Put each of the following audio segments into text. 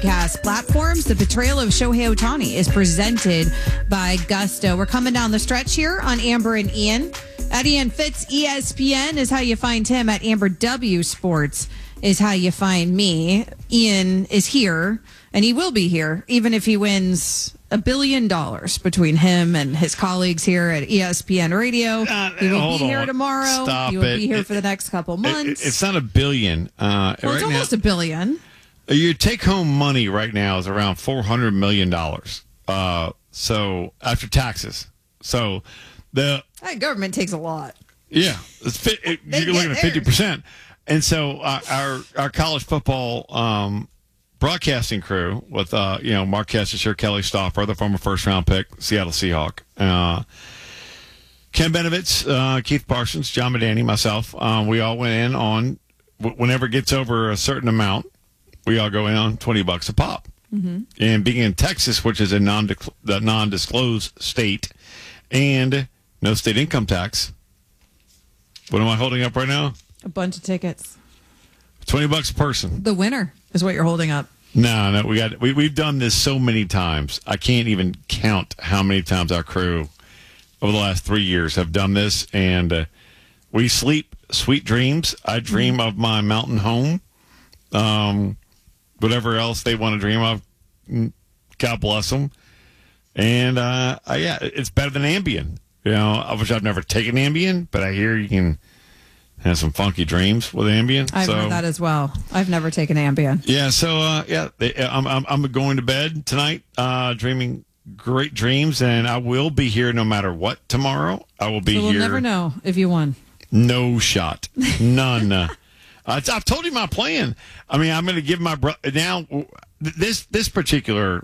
Cast platforms. The betrayal of Shohei Ohtani is presented by Gusto. We're coming down the stretch here on Amber and Ian. At Ian Fitz, ESPN is how you find him. At Amber W Sports is how you find me. Ian is here, and he will be here, even if he wins $1 billion between him and his colleagues here at ESPN Radio. He will be here tomorrow. Stop he will it. be here for the next couple months. It's not $1 billion. Well, it's almost $1 billion. Your take-home money right now is around $400 million. So after taxes. So the government takes a lot. Yeah, you're looking at 50%. And so our college football broadcasting crew with Mark Kessler, Kelly Stoffer, the former first-round pick, Seattle Seahawk, Ken Benovitz, Keith Parsons, John Medani, myself. We all went in on whenever it gets over a certain amount. We all go in on $20 a pop. Mm-hmm. And being in Texas, which is a non-disclosed state, and no state income tax. What am I holding up right now? A bunch of tickets. $20 a person. The winner is what you're holding up. No, we've done this so many times. I can't even count how many times our crew over the last 3 years have done this, and we sleep sweet dreams. I dream of my mountain home. Whatever else they want to dream of, God bless them. And it's better than Ambien. I wish I've never taken Ambien, but I hear you can have some funky dreams with Ambien. I've heard that as well. I've never taken Ambien. Yeah, so I'm going to bed tonight, dreaming great dreams, and I will be here no matter what tomorrow. I will be here. We'll never know if you won. No shot, none. I've told you my plan. I mean, I'm going to give my brother now this particular,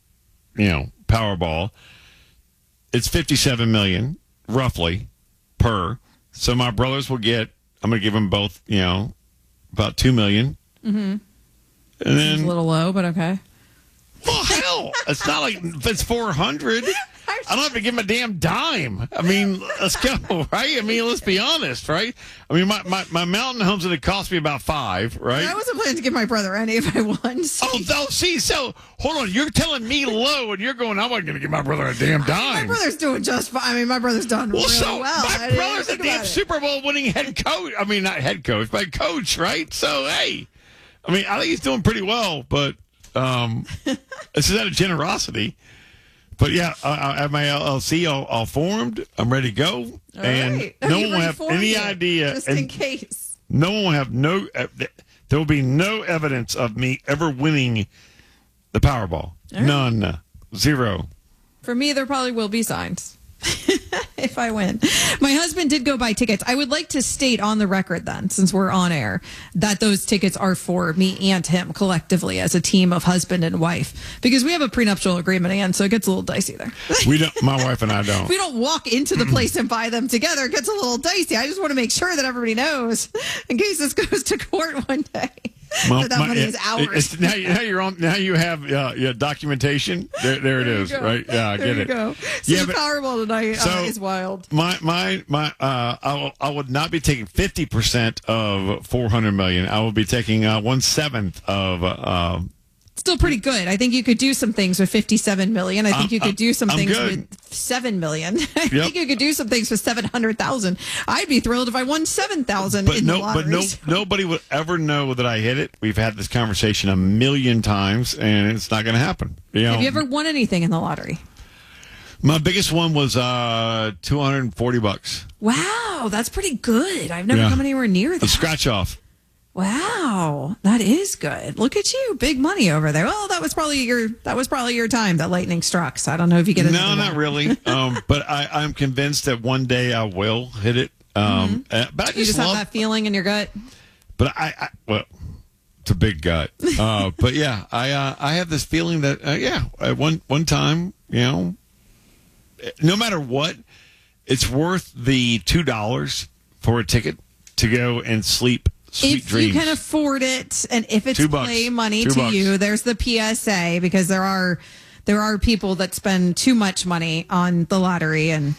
Powerball. It's $57 million roughly per. So my brothers will get. I'm going to give them both, about $2 million. Mm-hmm. And then it's a little low, but okay. Well, hell, it's not like it's 400. I don't have to give him a damn dime. I mean, let's go, right? I mean, let's be honest, right? I mean, my mountain home's going to cost me about $5, right? I wasn't planning to give my brother any if I won. So hold on. You're telling me low, and you're going, I wasn't going to give my brother a damn dime. My brother's doing just fine. I mean, my brother's done really well. My brother's a damn Super Bowl winning head coach. I mean, not head coach, but coach, right? So, hey, I mean, I think he's doing pretty well, but this is out of generosity. But yeah, I have my LLC all formed. I'm ready to go. All and right. No one will have any idea. Just in case. No one will have there will be no evidence of me ever winning the Powerball. Right. None. Zero. For me, there probably will be signs. If I win. My husband did go buy tickets. I would like to state on the record then, since we're on air, that those tickets are for me and him collectively as a team of husband and wife, because we have a prenuptial agreement, and so it gets a little dicey there. We don't. My wife and I don't. We don't walk into the place and buy them together. It gets a little dicey. I just want to make sure that everybody knows in case this goes to court one day. That money is ours. Now you're on. Now you have documentation. There it is. Right? Yeah, I get it. There you go. So the Powerball tonight is wild. I would not be taking 50% of $400 million. I will be taking 1/7 of. Still pretty good. I think you could do some things with $57 million. I think you could do some things with $7 million. I think you could do some things with $700,000. I'd be thrilled if I won $7,000 in the lottery. But nobody would ever know that I hit it. We've had this conversation a million times, and it's not going to happen. Have you ever won anything in the lottery? My biggest one was $240. Wow, that's pretty good. I've never come anywhere near that. A scratch off. Wow, that is good. Look at you, big money over there. Well, that was probably your time that lightning struck. So I don't know if you get it. No, not really. But I'm convinced that one day I will hit it. But I just have that feeling in your gut. But well, it's a big gut. But yeah, I have this feeling that at one time, no matter what, it's worth the $2 for a ticket to go and sleep. Sweet dreams. You can afford it, and if it's play money to you, there's the PSA, because there are people that spend too much money on the lottery, and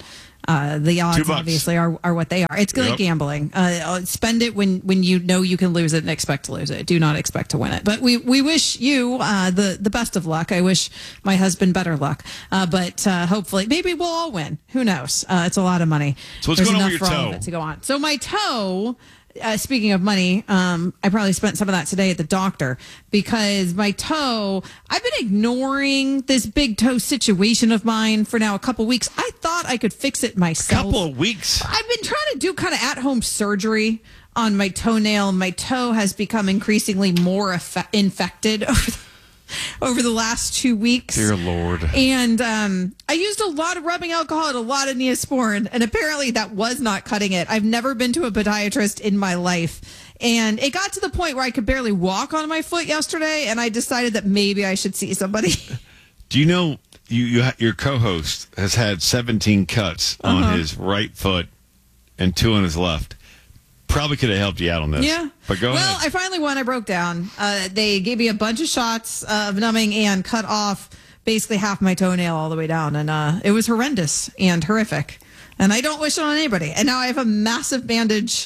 The odds $2. obviously are what they are. It's like gambling. Spend it when you know you can lose it and expect to lose it. Do not expect to win it. But we wish you the best of luck. I wish my husband better luck. But hopefully, maybe we'll all win. Who knows? It's a lot of money. So what's There's going on enough with your for all toe? of it to go on. So my toe. Speaking of money, I probably spent some of that today at the doctor because my toe, I've been ignoring this big toe situation of mine for now a couple weeks. I thought I could fix it myself. Couple of weeks. I've been trying to do kind of at-home surgery on my toenail. My toe has become increasingly more infected over the last 2 weeks. Dear Lord. And I used a lot of rubbing alcohol and a lot of Neosporin, and apparently that was not cutting it. I've never been to a podiatrist in my life. And it got to the point where I could barely walk on my foot yesterday, and I decided that maybe I should see somebody. Do you know your co-host has had 17 cuts on his right foot and 2 on his left? Probably could have helped you out on this. Yeah. But go ahead. Well, I finally won. I broke down. They gave me a bunch of shots of numbing and cut off basically half my toenail all the way down. And it was horrendous and horrific. And I don't wish it on anybody. And now I have a massive bandage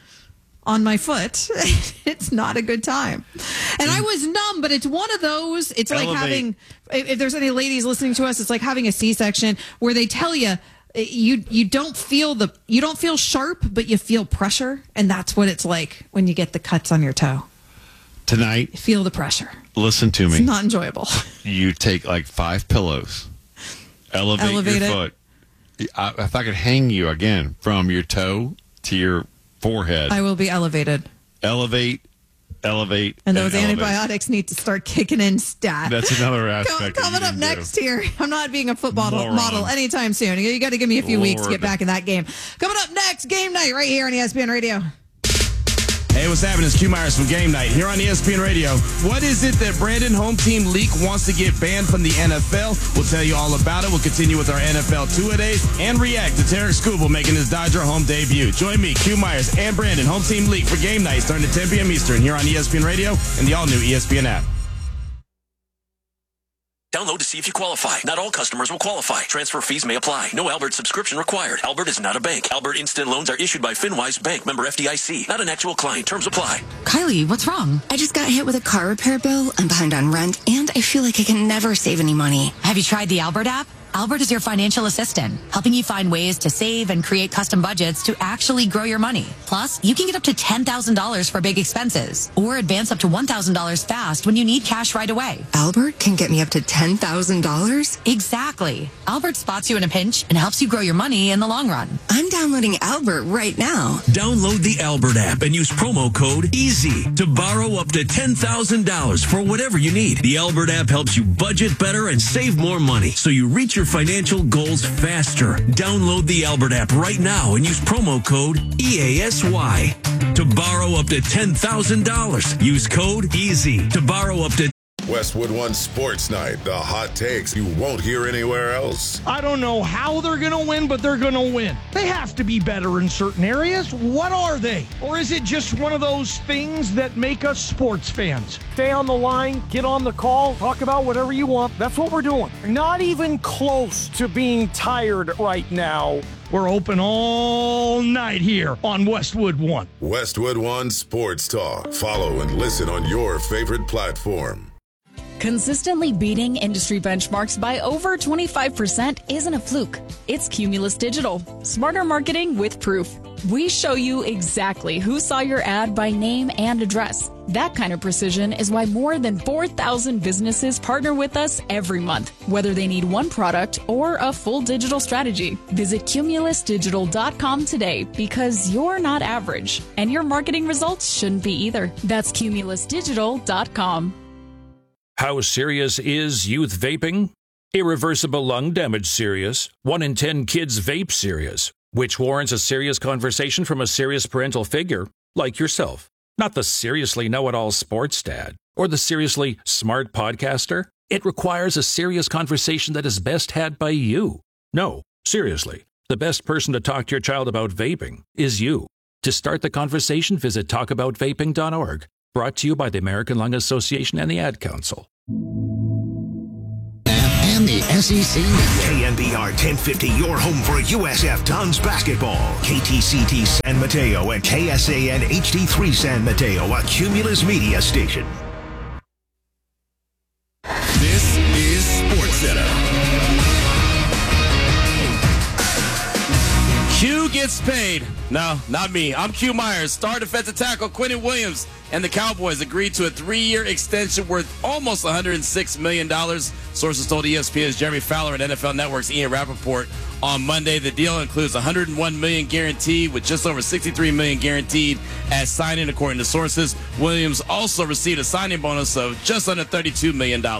on my foot. It's not a good time. And I was numb, but it's one of those. It's like having, if there's any ladies listening to us, it's like having a C-section where they tell you, you don't feel sharp, but you feel pressure, and that's what it's like when you get the cuts on your toe. Tonight, You feel the pressure. listen to me. It's not enjoyable. You take like 5 pillows, elevate your it. foot. If I could hang you again from your toe to your forehead, I will be elevated. elevate, And those elevate. antibiotics need to start kicking in stat. That's another aspect. Coming up next here. I'm not being a football Moron. model anytime soon. You got to give me a few weeks to Lord. get back in that game. Coming up next, game night right here on ESPN Radio. Hey, what's happening? It's Q Myers from Game Night here on ESPN Radio. What is it that Brandon Home Team Leak wants to get banned from the NFL? We'll tell you all about it. We'll continue with our NFL two-a-days and react to Tarek Skubal making his Dodger home debut. Join me, Q Myers, and Brandon Home Team Leak for Game Night starting at 10 p.m. Eastern here on ESPN Radio and the all-new ESPN app. Download to see if you qualify. Not all customers will qualify. Transfer fees may apply. No Albert subscription required. Albert is not a bank. Albert Instant Loans are issued by FinWise Bank, member FDIC. Not an actual client. Terms apply. Kylie, what's wrong? I just got hit with a car repair bill. I'm behind on rent, and I feel like I can never save any money. Have you tried the Albert app? Albert is your financial assistant, helping you find ways to save and create custom budgets to actually grow your money. Plus, you can get up to $10,000 for big expenses or advance up to $1,000 fast when you need cash right away. Albert can get me up to $10,000? Exactly. Albert spots you in a pinch and helps you grow your money in the long run. I'm downloading Albert right now. Download the Albert app and use promo code EASY to borrow up to $10,000 for whatever you need. The Albert app helps you budget better and save more money so you reach your financial goals faster. Download the Albert app right now and use promo code EASY to borrow up to $10,000. Use code EASY to borrow up to Westwood One Sports Night, the hot takes you won't hear anywhere else. I don't know how they're going to win, but they're going to win. They have to be better in certain areas. What are they? Or is it just one of those things that make us sports fans? Stay on the line, get on the call, talk about whatever you want. That's what we're doing. Not even close to being tired right now. We're open all night here on Westwood One. Westwood One Sports Talk. Follow and listen on your favorite platform. Consistently beating industry benchmarks by over 25% isn't a fluke. It's Cumulus Digital. Smarter marketing with proof. We show you exactly who saw your ad by name and address. That kind of precision is why more than 4,000 businesses partner with us every month, whether they need one product or a full digital strategy. Visit cumulusdigital.com today because you're not average, and your marketing results shouldn't be either. That's cumulusdigital.com. How serious is youth vaping? Irreversible lung damage serious. 1 in 10 kids vape serious, which warrants a serious conversation from a serious parental figure like yourself. Not the seriously know-it-all sports dad or the seriously smart podcaster. It requires a serious conversation that is best had by you. No, seriously, the best person to talk to your child about vaping is you. To start the conversation, visit talkaboutvaping.org. Brought to you by the American Lung Association and the Ad Council. And the SEC Media. KNBR 1050, your home for USF Tons basketball. KTCT San Mateo and KSAN HD3 San Mateo, a Cumulus Media station. This is SportsCenter. Q gets paid. No, not me. I'm Q Myers. Star defensive tackle Quinnen Williams and the Cowboys agreed to a 3-year extension worth almost $106 million. Sources told ESPN's Jeremy Fowler and NFL Network's Ian Rappaport on Monday. The deal includes $101 million guaranteed with just over $63 million guaranteed at signing, according to sources. Williams also received a signing bonus of just under $32 million. The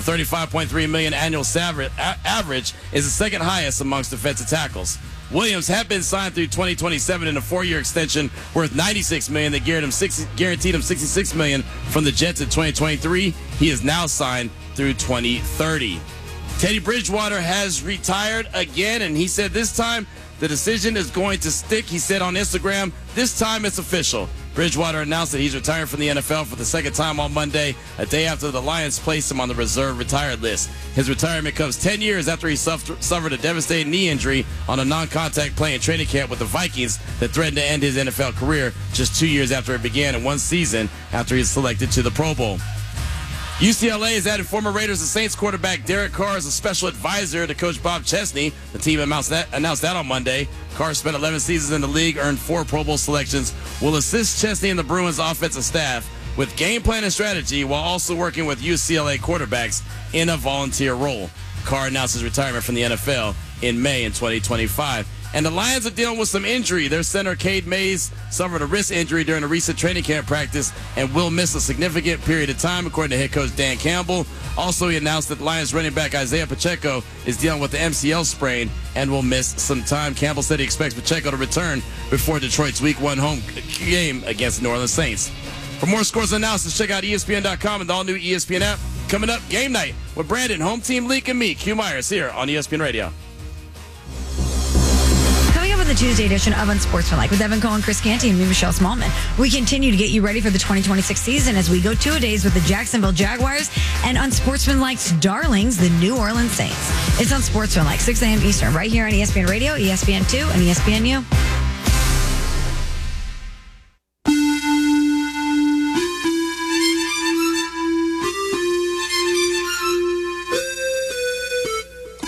$35.3 million annual average is the second highest amongst defensive tackles. Williams had been signed through 2027 in a 4-year extension worth $96 million that guaranteed him $66 million from the Jets in 2023. He is now signed through 2030. Teddy Bridgewater has retired again, and he said this time the decision is going to stick. He said on Instagram, this time it's official. Bridgewater announced that he's retiring from the NFL for the second time on Monday, a day after the Lions placed him on the reserve retired list. His retirement comes 10 years after he suffered a devastating knee injury on a non-contact play in training camp with the Vikings that threatened to end his NFL career just 2 years after it began and 1 season after he was selected to the Pro Bowl. UCLA has added former Raiders and Saints quarterback Derek Carr as a special advisor to Coach Bob Chesney. The team announced that on Monday. Carr spent 11 seasons in the league, earned 4 Pro Bowl selections, will assist Chesney and the Bruins offensive staff with game plan and strategy while also working with UCLA quarterbacks in a volunteer role. Carr announced his retirement from the NFL in May in 2025. And the Lions are dealing with some injury. Their center, Cade Mays, suffered a wrist injury during a recent training camp practice and will miss a significant period of time, according to head coach Dan Campbell. Also, he announced that Lions running back Isaiah Pacheco is dealing with the MCL sprain and will miss some time. Campbell said he expects Pacheco to return before Detroit's Week 1 home game against the New Orleans Saints. For more scores and analysis, check out ESPN.com and the all-new ESPN app. Coming up, Game Night with Brandon, Home Team Leak, and me, Q Myers, here on ESPN Radio. Coming up on the Tuesday edition of Unsportsmanlike with Evan Cohen, Chris Canty, and me, Michelle Smallman. We continue to get you ready for the 2026 season as we go 2-a-days with the Jacksonville Jaguars and Unsportsmanlike's darlings, the New Orleans Saints. It's Unsportsmanlike, 6 a.m. Eastern, right here on ESPN Radio, ESPN2, and ESPNU.